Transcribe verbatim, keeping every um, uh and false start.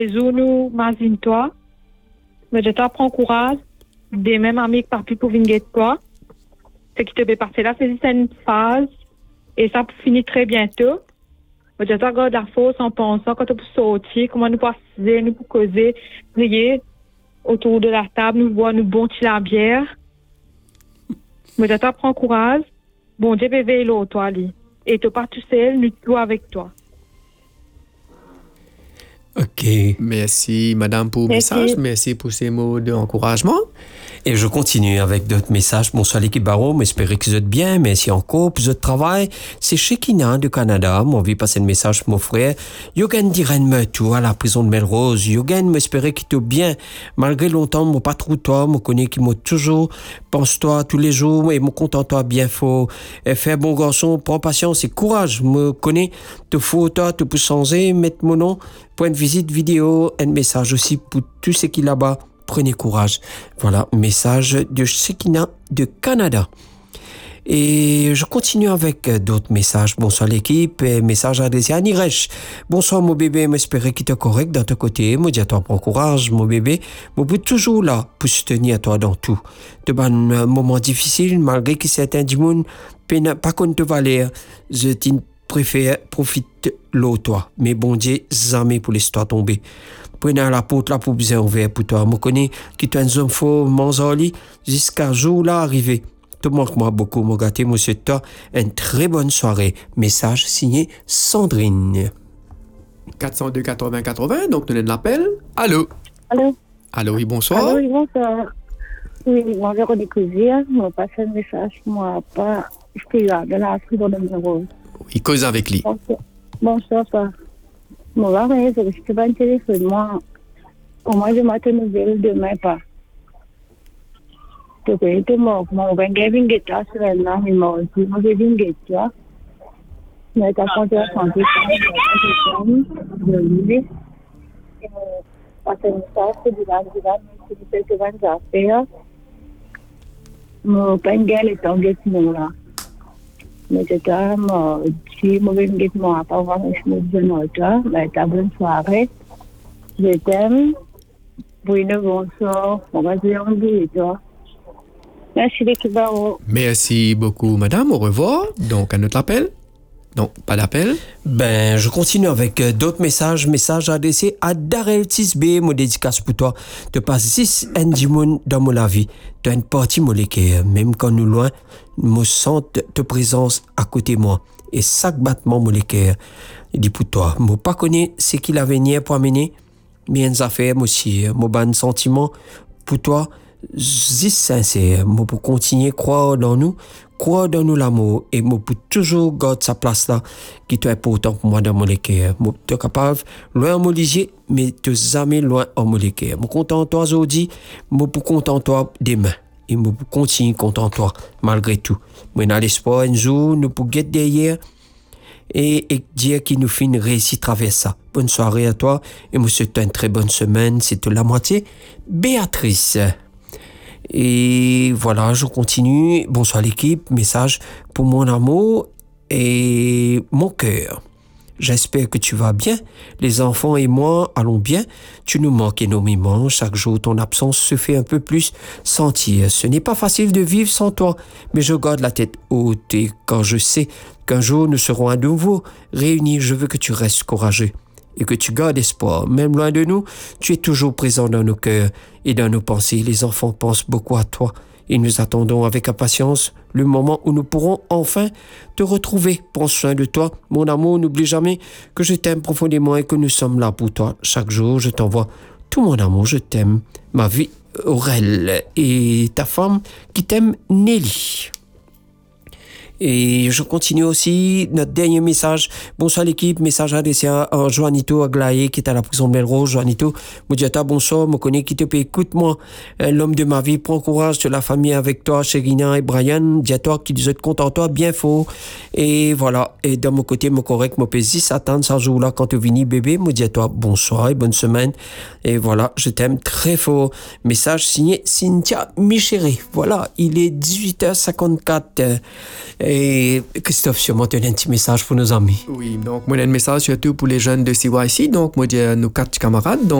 jours, nous, m'azine toi. Mais je t'apprends courage. Des mêmes amis que papi pour venir de toi. Ce qui te fait passer là, c'est une phase. Et ça finit très bientôt. Mais je t'agarde la force en pensant quand tu peux sortir, comment nous passer, nous pour causer, prier autour de la table, nous boire, nous bon la bière. Mais je t'apprends courage. Bon Dieu peut veiller l'autre, toi, lui. Et tu pas tout seul, nous tous avec toi. Ok. Merci, madame, pour le Merci. message. Merci pour ces mots d'encouragement. Et je continue avec d'autres messages. Bonsoir l'équipe Barreau, j'espère que vous êtes bien. Merci encore pour votre travail. C'est Shekina du Canada. Moi, envie de passer un message pour mon frère. Yogan diren me tout à la prison de Melrose. Yogan m'espérait qu'il te bien. Malgré longtemps, moi pas trop toi, moi connais qu'il m'a toujours. Pense-toi tous les jours et me content-toi bien fort. Et fais bon garçon, prends patience et courage. Me connais, te faut toi, te pour changer, mettre mon nom. Point de visite vidéo, un message aussi pour tous ceux qui là-bas. Prenez courage. Voilà, message de Shekina de Canada. Et je continue avec d'autres messages. Bonsoir l'équipe, et message adressé à Niresh. Bonsoir mon bébé, m'espérer qu'il est correct dans ton côté. Me dis à toi, prends courage mon bébé. Mon but toujours là pour soutenir à toi dans tout. De bons moments difficiles, malgré que certains du monde pas qu'on te valeur. Je t'in préfère profite l'eau toi. Mais bon Dieu, jamais pour l'histoire tomber. Prenez la porte là pour bien ouvert pour toi. Je connais que tu es un homme fort, manzoli, jusqu'à jour là arrivé. Te manque moi beaucoup, mon gâté, monsieur toi. Une très bonne soirée. Message signé Sandrine. quatre cent deux quatre-vingts quatre-vingts, donc nous l'appel. Allô? Allô? Allô, oui, bonsoir. Allô, oui, bonsoir. Oui, moi, Véronique Cousier, moi, passe un message, moi, pas, je suis là, de la prison de numéro. Il cause avec lui. Bonsoir. Bonsoir, pas. Moi, je ne suis pas un téléphone, moi, au moins, je m'attends nouvelle demain, pas. Donc, je suis mort, moi, je vais venir de toi, sur un an, mais moi, je vais venir de toi. Mais tu as compté la santé, je vais vivre. Parce que ça, c'est du vent, du vent, c'est du fait que vent d'affaires. Mon pengel est en guette, non, là. Mais c'est ça, moi, si je vais venir de moi, à part voir un chemin de notre, mais ta bonne soirée. Je t'aime. Bruno, bonsoir. On va dire un billet, toi. Merci, l'équipe Barreau. Merci beaucoup, madame. Au revoir. Donc, à notre appel. Non, pas d'appel. Ben, je continue avec euh, d'autres messages. Messages adressés à Darel Tisbe, mon dédicace pour toi. Tu passes six endimon dans mon vie. Tu as une partie moléculaire. Même quand nous loin, me sens ta présence à côté de moi. Et chaque battement moléculaire, il dit pour toi. Moi, pas connaître ce qu'il a venu pour amener. Mais une affaire, moi aussi. Mon bon sentiment pour toi, c'est sincère. Moi, pour continuer à croire dans nous, croire dans nous l'amour et moi pour toujours garder sa place là qui est important pour moi dans mon cœur. Moi tu es capable loin en mon lisier mais tu jamais loin en mon cœur. Moi content toi aujourd'hui, moi pour content toi demain et moi pour continuer content toi malgré tout. Moi dans l'espoir un jour nous pour get derrière et, et dire qu'il nous fait une réussite à travers ça. Bonne soirée à toi et moi souhaite une très bonne semaine, c'est la moitié. Béatrice. Et voilà, je continue. Bonsoir l'équipe, message pour mon amour et mon cœur. J'espère que tu vas bien. Les enfants et moi allons bien. Tu nous manques énormément. Chaque jour, ton absence se fait un peu plus sentir. Ce n'est pas facile de vivre sans toi, mais je garde la tête haute et quand je sais qu'un jour nous serons à nouveau réunis, je veux que tu restes courageux et que tu gardes espoir. Même loin de nous, tu es toujours présent dans nos cœurs et dans nos pensées. Les enfants pensent beaucoup à toi et nous attendons avec impatience le moment où nous pourrons enfin te retrouver. Prends soin de toi, mon amour. N'oublie jamais que je t'aime profondément et que nous sommes là pour toi. Chaque jour, je t'envoie tout mon amour. Je t'aime, ma vie, Aurel, et ta femme qui t'aime, Nelly. Et je continue aussi notre dernier message. Bonsoir l'équipe, message adressé à Joanito Aglaé qui est à la prison de Melrose. Joanito, me dit à toi bonsoir, me connais qui te peut, écoute-moi, l'homme de ma vie, prends courage de la famille avec toi, Chérina et Brian, dis à toi qui nous êtes content, toi, bien faux. Et voilà, et de mon côté, mon correct, mon pays, attendre ce jour-là quand tu viens bébé, me dit à toi bonsoir et bonne semaine. Et voilà, je t'aime très fort. Message signé Cynthia Michéré. Voilà, il est dix-huit heures cinquante-quatre. Et Christophe, sûrement, tu as un petit message pour nos amis. Oui, donc moi j'ai un message surtout pour les jeunes de C Y C. Donc moi j'ai nos quatre camarades. Donc,